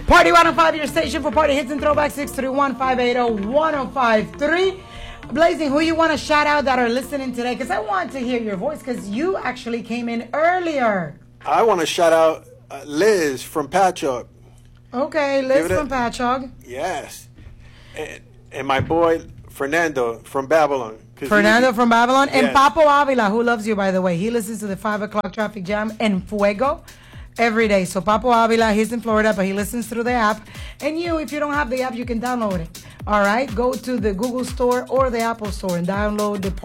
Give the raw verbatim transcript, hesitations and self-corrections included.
Party one oh five, your station for party hits and throwbacks. six three one, five eight zero, one zero five three. Blazing, who you want to shout out that are listening today? Because I want to hear your voice because you actually came in earlier. I want to shout out uh, Liz from Patchogue. Okay, Liz Give it from a- Patchogue. Yes. And, and my boy Fernando from Babylon. 'Cause Fernando he- from Babylon. And Yes. Papo Avila, who loves you, by the way. He listens to the five o'clock traffic jam and Fuego every day. So Papo Avila, he's in Florida, but he listens through the app. And you, if you don't have the app, you can download it. All right? Go to the Google Store or the Apple Store and download the